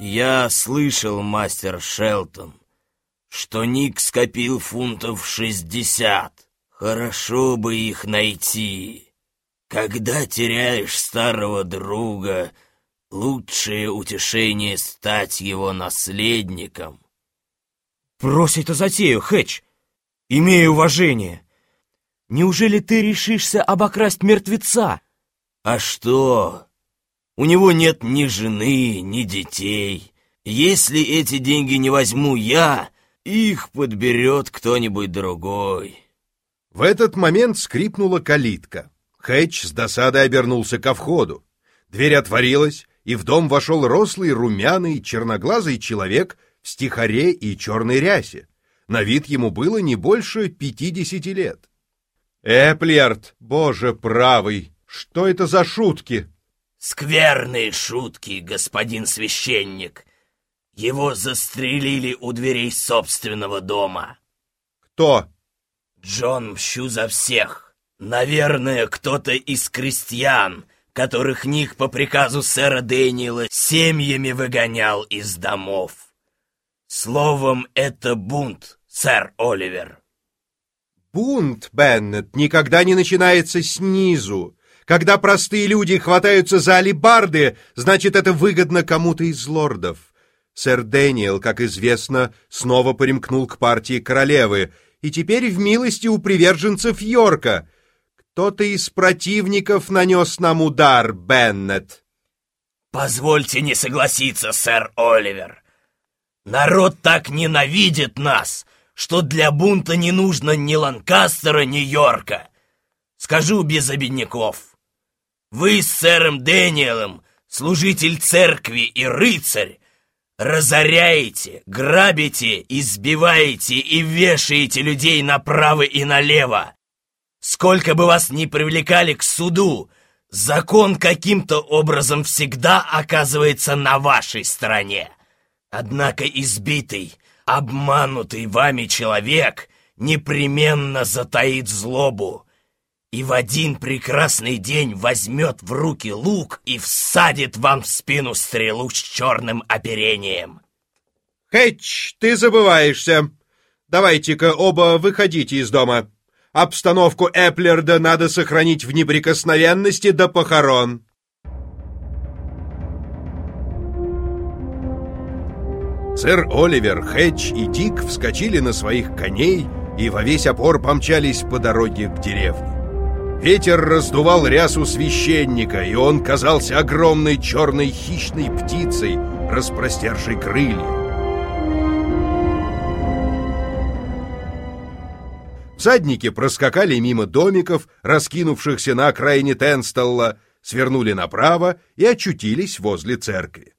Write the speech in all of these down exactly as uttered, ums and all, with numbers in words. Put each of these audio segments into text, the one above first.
Я слышал, мастер Шелтон, что Ник скопил фунтов шестьдесят. Хорошо бы их найти. Когда теряешь старого друга, лучшее утешение стать его наследником. Брось это затею, Хэтч. Имей уважение. Неужели ты решишься обокрасть мертвеца? А что? У него нет ни жены, ни детей. Если эти деньги не возьму я, их подберет кто-нибудь другой. В этот момент скрипнула калитка. Хэтч с досадой обернулся ко входу. Дверь отворилась, и в дом вошел рослый, румяный, черноглазый человек в стихаре и черной рясе. На вид ему было не больше пятидесяти лет. «Эплиард, боже правый, что это за шутки?» «Скверные шутки, господин священник. Его застрелили у дверей собственного дома». «Кто?» «Джон Мщу за всех. Наверное, кто-то из крестьян, которых Ник по приказу сэра Дэниела семьями выгонял из домов. Словом, это бунт, сэр Оливер». «Бунт, Беннет, никогда не начинается снизу. Когда простые люди хватаются за алебарды, значит, это выгодно кому-то из лордов. Сэр Дэниел, как известно, снова примкнул к партии королевы, и теперь в милости у приверженцев Йорка. Кто-то из противников нанес нам удар, Беннет». «Позвольте не согласиться, сэр Оливер. Народ так ненавидит нас, что для бунта не нужно ни Ланкастера, ни Йорка. Скажу без обиняков. Вы с сэром Дэниелом, служитель церкви и рыцарь, разоряете, грабите, избиваете и вешаете людей направо и налево. Сколько бы вас ни привлекали к суду, закон каким-то образом всегда оказывается на вашей стороне. Однако избитый, обманутый вами человек непременно затаит злобу и в один прекрасный день возьмет в руки лук и всадит вам в спину стрелу с черным оперением». «Хэтч, ты забываешься. Давайте-ка оба выходите из дома. Обстановку Эплиарда надо сохранить в неприкосновенности до похорон». Сэр Оливер, Хэтч и Дик вскочили на своих коней и во весь опор помчались по дороге к деревне. Ветер раздувал рясу священника, и он казался огромной черной хищной птицей, распростершей крылья. Всадники проскакали мимо домиков, раскинувшихся на окраине Тенстелла, свернули направо и очутились возле церкви.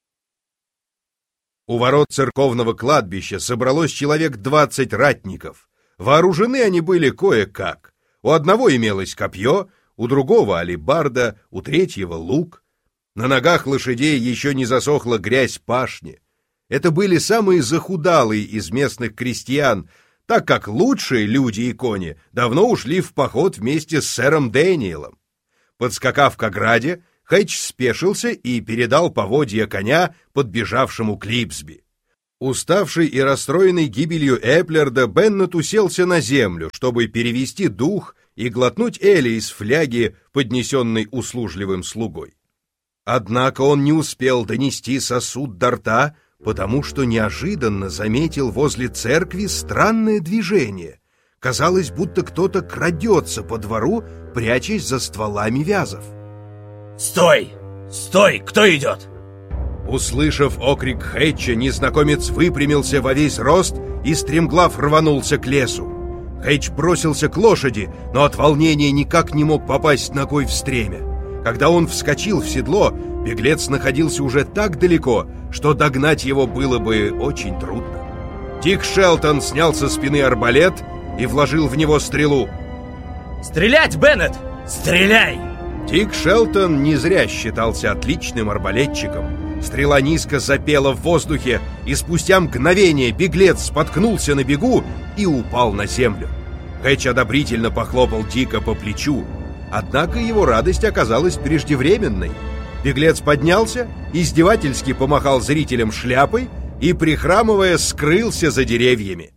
У ворот церковного кладбища собралось человек двадцать ратников. Вооружены они были кое-как. У одного имелось копье, у другого алебарда, у третьего лук. На ногах лошадей еще не засохла грязь пашни. Это были самые захудалые из местных крестьян, так как лучшие люди и кони давно ушли в поход вместе с сэром Дэниелом. Подскакав к ограде, Хэтч спешился и передал поводья коня подбежавшему Клипсби. Уставший и расстроенный гибелью Эплиарда, Беннет уселся на землю, чтобы перевести дух и глотнуть эля из фляги, поднесенной услужливым слугой. Однако он не успел донести сосуд до рта, потому что неожиданно заметил возле церкви странное движение. Казалось, будто кто-то крадется по двору, прячась за стволами вязов. «Стой! Стой! Кто идет?» Услышав окрик Хэтча, незнакомец выпрямился во весь рост и стремглав рванулся к лесу. Хэтч бросился к лошади, но от волнения никак не мог попасть ногой в стремя. Когда он вскочил в седло, беглец находился уже так далеко, что догнать его было бы очень трудно. Дик Шелтон снял со спины арбалет и вложил в него стрелу. «Стрелять, Беннет! Стреляй!» Дик Шелтон не зря считался отличным арбалетчиком. Стрела низко запела в воздухе, и спустя мгновение беглец споткнулся на бегу и упал на землю. Хэтч одобрительно похлопал Дика по плечу, однако его радость оказалась преждевременной. Беглец поднялся, издевательски помахал зрителям шляпой и, прихрамывая, скрылся за деревьями.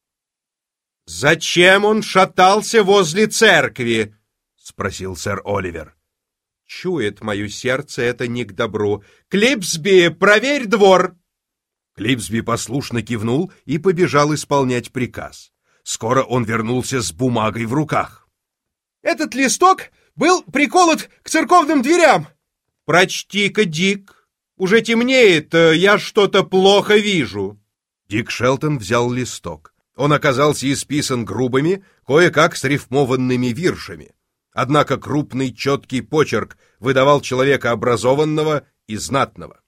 «Зачем он шатался возле церкви?» — спросил сэр Оливер. «Чует мое сердце, это не к добру. Клипсби, проверь двор!» Клипсби послушно кивнул и побежал исполнять приказ. Скоро он вернулся с бумагой в руках. «Этот листок был приколот к церковным дверям!» «Прочти-ка, Дик. Уже темнеет, я что-то плохо вижу». Дик Шелтон взял листок. Он оказался исписан грубыми, кое-как срифмованными виршами. Однако крупный четкий почерк выдавал человека образованного и знатного.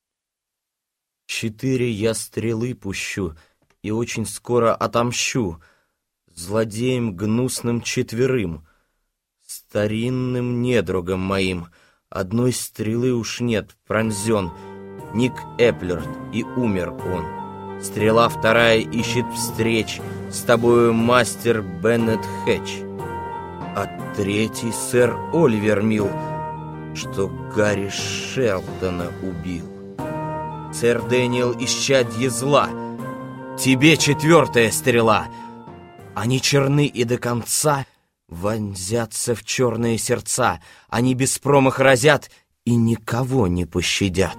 «Четыре я стрелы пущу и очень скоро отомщу злодеям гнусным четверым, старинным недругам моим. Одной стрелы уж нет, пронзен Ник Эпплерд, и умер он. Стрела вторая ищет встреч с тобою мастер Беннет Хэтч, а третий сэр Оливер мил, что Гарри Шелтона убил. Сэр Дэниел исчадье зла, тебе четвертая стрела. Они черны и до конца вонзятся в черные сердца. Они без промаха разят и никого не пощадят».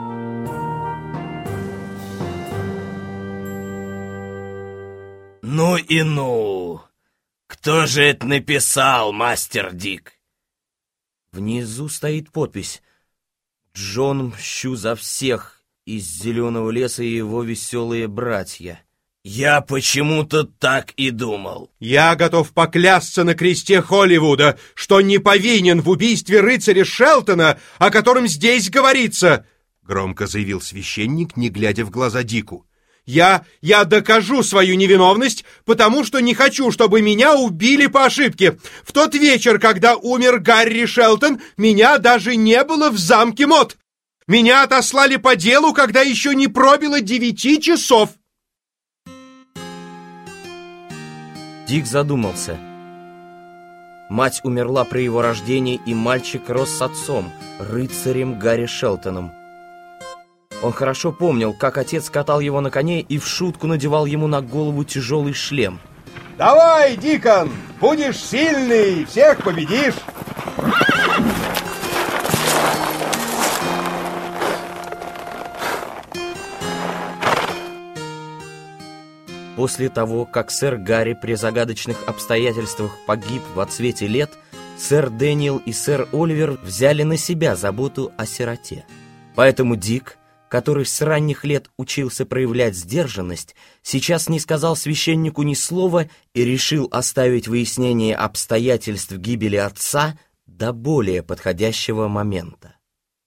«Ну и ну! Кто же это написал, мастер Дик?» Внизу стоит подпись: «Джон Мщу за всех из Зеленого леса и его веселые братья». «Я почему-то так и думал». «Я готов поклясться на кресте Холливуда, что не повинен в убийстве рыцаря Шелтона, о котором здесь говорится», — громко заявил священник, не глядя в глаза Дику. «Я, я докажу свою невиновность, потому что не хочу, чтобы меня убили по ошибке. В тот вечер, когда умер Гарри Шелтон, меня даже не было в замке Мод. Меня отослали по делу, когда еще не пробило девяти часов». Дик задумался. Мать умерла при его рождении, и мальчик рос с отцом, рыцарем Гарри Шелтоном. Он хорошо помнил, как отец катал его на коне и в шутку надевал ему на голову тяжелый шлем. «Давай, Дикон, будешь сильный, всех победишь!» После того, как сэр Гарри при загадочных обстоятельствах погиб в отсвете лет, сэр Дэниел и сэр Оливер взяли на себя заботу о сироте. Поэтому Дик, который с ранних лет учился проявлять сдержанность, сейчас не сказал священнику ни слова и решил оставить выяснение обстоятельств гибели отца до более подходящего момента.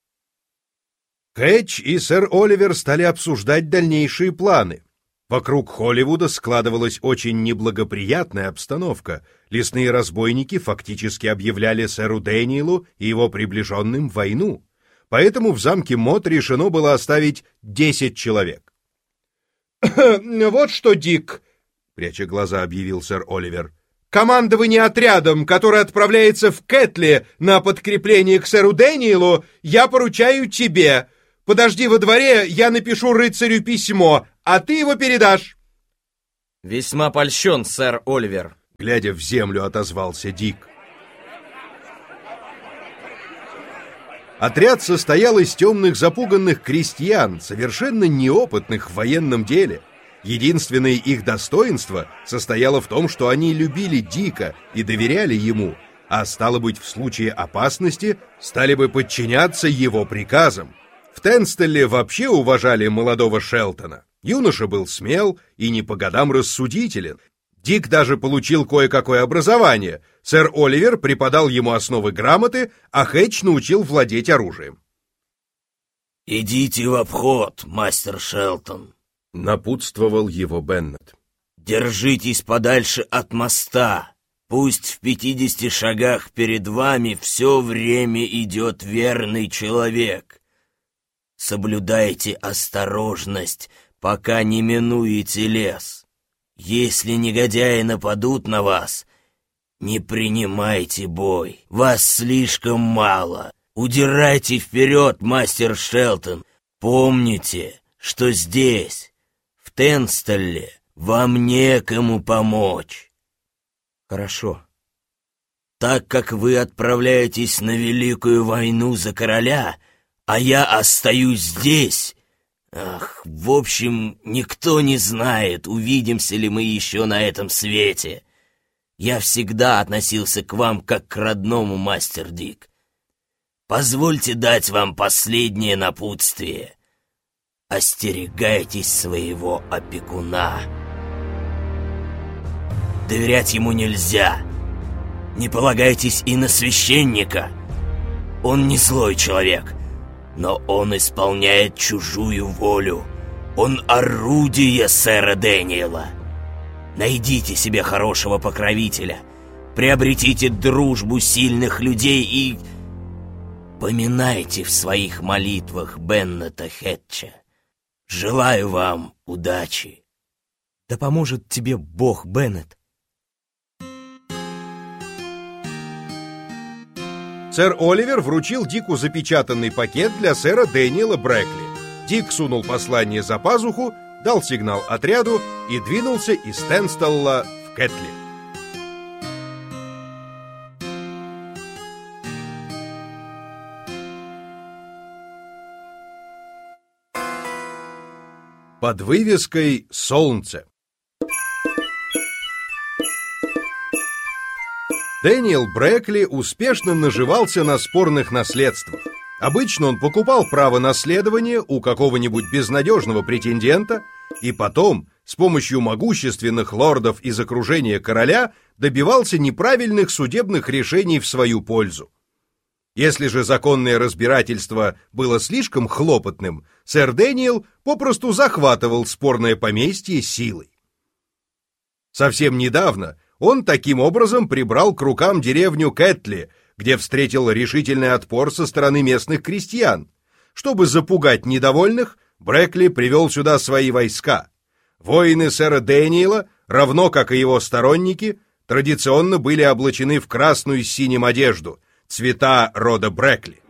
Хэтч и сэр Оливер стали обсуждать дальнейшие планы. Вокруг Холливуда складывалась очень неблагоприятная обстановка. Лесные разбойники фактически объявляли сэру Дэниелу и его приближенным войну. Поэтому в замке Мод решено было оставить десять человек. «Вот что, Дик», — пряча глаза, объявил сэр Оливер, «командование отрядом, который отправляется в Кэтли на подкрепление к сэру Дэниелу, я поручаю тебе. Подожди во дворе, я напишу рыцарю письмо, а ты его передашь». «Весьма польщен, сэр Оливер», — глядя в землю, отозвался Дик. Отряд состоял из темных запуганных крестьян, совершенно неопытных в военном деле. Единственное их достоинство состояло в том, что они любили Дика и доверяли ему, а стало быть, в случае опасности стали бы подчиняться его приказам. В Тенстелле вообще уважали молодого Шелтона. Юноша был смел и не по годам рассудителен. Дик даже получил кое-какое образование. Сэр Оливер преподал ему основы грамоты, а Хэтч научил владеть оружием. «Идите в обход, мастер Шелтон», — напутствовал его Беннет. «Держитесь подальше от моста. Пусть в пятидесяти шагах перед вами все время идет верный человек. Соблюдайте осторожность, пока не минуете лес. Если негодяи нападут на вас, не принимайте бой. Вас слишком мало. Удирайте вперед, мастер Шелтон. Помните, что здесь, в Тенстелле, вам некому помочь. Хорошо. Так как вы отправляетесь на великую войну за короля, а я остаюсь здесь... Ах, в общем, никто не знает, увидимся ли мы еще на этом свете. Я всегда относился к вам как к родному, мастер Дик. Позвольте дать вам последнее напутствие. Остерегайтесь своего опекуна. Доверять ему нельзя. Не полагайтесь и на священника. Он не злой человек, но он исполняет чужую волю. Он орудие сэра Дэниела. Найдите себе хорошего покровителя, приобретите дружбу сильных людей и поминайте в своих молитвах Беннета Хэтча. Желаю вам удачи. Да поможет тебе Бог, Беннет. Сэр Оливер вручил Дику запечатанный пакет для сэра Дэниела Брэкли. Дик сунул послание за пазуху, дал сигнал отряду и двинулся из Тенстелла в Кэтли. Под вывеской «Солнце». Дэниел Брэкли успешно наживался на спорных наследствах. Обычно он покупал право наследования у какого-нибудь безнадежного претендента и потом, с помощью могущественных лордов из окружения короля, добивался неправильных судебных решений в свою пользу. Если же законное разбирательство было слишком хлопотным, сэр Дэниел попросту захватывал спорное поместье силой. Совсем недавно он таким образом прибрал к рукам деревню Кэтли, где встретил решительный отпор со стороны местных крестьян. Чтобы запугать недовольных, Брэкли привел сюда свои войска. Воины сэра Дэниела, равно как и его сторонники, традиционно были облачены в красную с синим одежду, цвета рода Брэкли.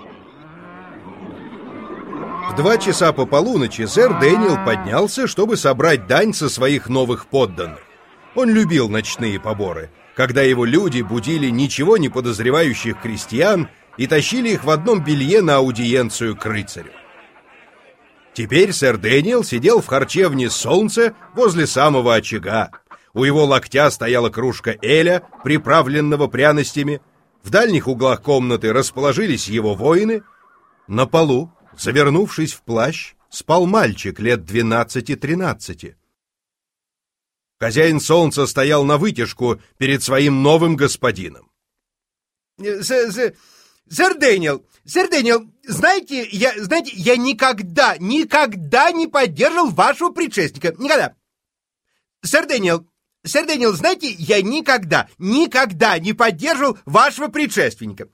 В два часа по полуночи сэр Дэниел поднялся, чтобы собрать дань со своих новых подданных. Он любил ночные поборы, когда его люди будили ничего не подозревающих крестьян и тащили их в одном белье на аудиенцию к рыцарю. Теперь сэр Дэниел сидел в харчевне «Солнце» возле самого очага. У его локтя стояла кружка эля, приправленного пряностями. В дальних углах комнаты расположились его воины. На полу, завернувшись в плащ, спал мальчик лет двенадцати-тринадцати. Хозяин солнца стоял навытяжку перед своим новым господином. Сэр Дэниел, сэр Дэниел, знаете, я, знаете, я никогда, никогда не поддерживал вашего предшественника. Никогда. Сэр Дэниел, сэр Дэниел, знаете, я никогда, никогда не поддерживал вашего предшественника.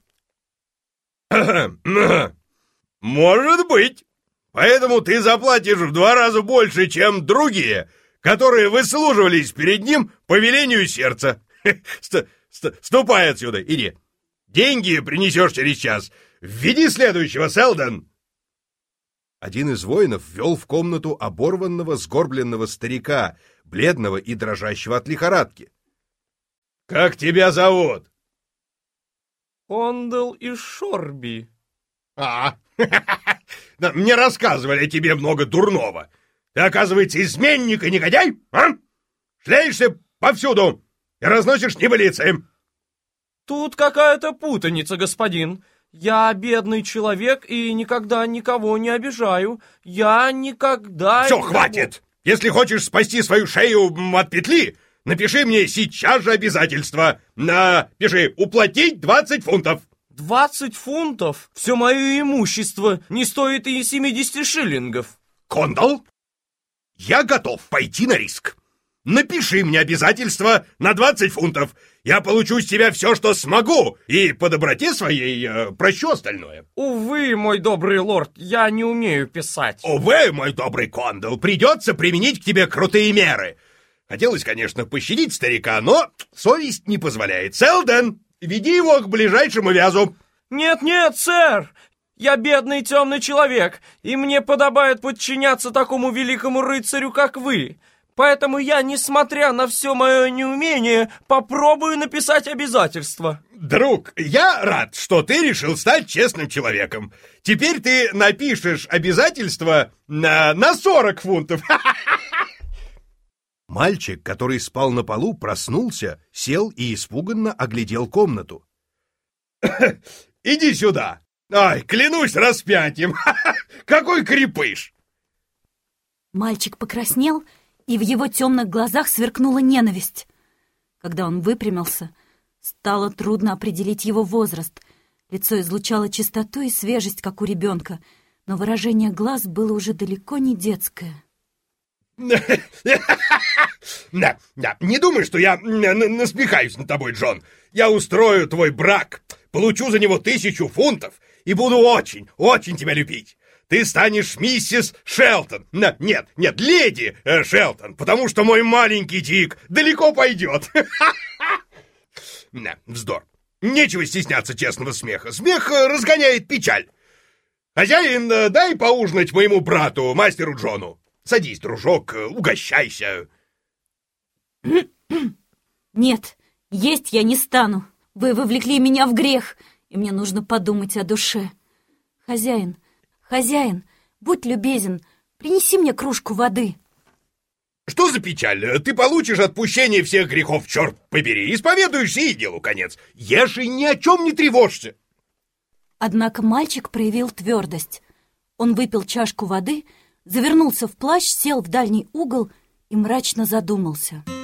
Может быть. Поэтому ты заплатишь в два раза больше, чем другие, которые выслуживались перед ним по велению сердца. Ст -ст Ступай отсюда, иди. Деньги принесешь через час. Введи следующего, Селдон. Один из воинов ввел в комнату оборванного, сгорбленного старика, бледного и дрожащего от лихорадки. — Как тебя зовут? — Ондел из Шорби. — А, мне рассказывали о тебе много дурного. Ты, оказывается, изменник и негодяй, а? Шляешься повсюду и разносишь небылицы. Тут какая-то путаница, господин. Я бедный человек и никогда никого не обижаю. Я никогда... Все, никого... хватит! Если хочешь спасти свою шею от петли, напиши мне сейчас же обязательство. Напиши, уплатить двадцать фунтов. Двадцать фунтов? Все мое имущество не стоит и семидесяти шиллингов. Кондал, я готов пойти на риск. Напиши мне обязательство на двадцать фунтов. Я получу с тебя все, что смогу, и по доброте своей э, прощу остальное. Увы, мой добрый лорд, я не умею писать. Увы, мой добрый Кондал, придется применить к тебе крутые меры. Хотелось, конечно, пощадить старика, но совесть не позволяет. Селдон, веди его к ближайшему вязу. Нет-нет, сэр! Я бедный темный человек, и мне подобает подчиняться такому великому рыцарю, как вы. Поэтому я, несмотря на все мое неумение, попробую написать обязательство. Друг, я рад, что ты решил стать честным человеком. Теперь ты напишешь обязательство на, на сорок фунтов. Мальчик, который спал на полу, проснулся, сел и испуганно оглядел комнату. «Иди сюда! Ай, клянусь распятием! Какой крепыш!» Мальчик покраснел, и в его темных глазах сверкнула ненависть. Когда он выпрямился, стало трудно определить его возраст. Лицо излучало чистоту и свежесть, как у ребенка, но выражение глаз было уже далеко не детское. Да, да, не думай, что я насмехаюсь над тобой, Джон. Я устрою твой брак, получу за него тысячу фунтов и буду очень, очень тебя любить. Ты станешь миссис Шелтон. Нет, нет, леди Шелтон, потому что мой маленький Дик далеко пойдет. Вздор. Нечего стесняться честного смеха. Смех разгоняет печаль. Хозяин, дай поужинать моему брату, мастеру Джону. Садись, дружок, угощайся. Нет, есть я не стану. Вы вовлекли меня в грех, и мне нужно подумать о душе. Хозяин, хозяин, будь любезен, принеси мне кружку воды. Что за печаль? Ты получишь отпущение всех грехов, черт побери, исповедуешься и делу конец. Ешь и ни о чем не тревожься. Однако мальчик проявил твердость. Он выпил чашку воды, завернулся в плащ, сел в дальний угол и мрачно задумался.